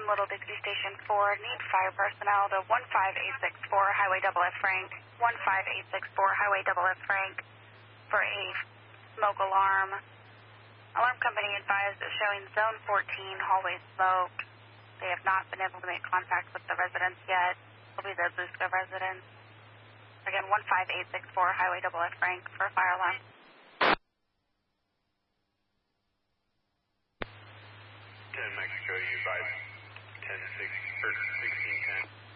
1 Little Dixie Station 4, need fire personnel to 15864 Highway Double F Frank, 15864 Highway Double F Frank for a smoke alarm. Alarm company advised is showing zone 14 hallway smoke. They have not been able to make contact with the residents yet. It'll be the Busca residents. Again, 15864 Highway Double F Frank for a fire alarm. 10 Mexico, you advise 1610.